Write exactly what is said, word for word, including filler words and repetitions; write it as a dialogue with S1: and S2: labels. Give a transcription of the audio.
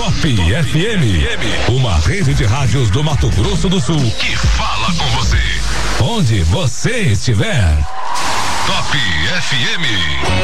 S1: Top F M, uma rede de rádios do Mato Grosso do Sul que fala com você, onde você estiver. Top F M.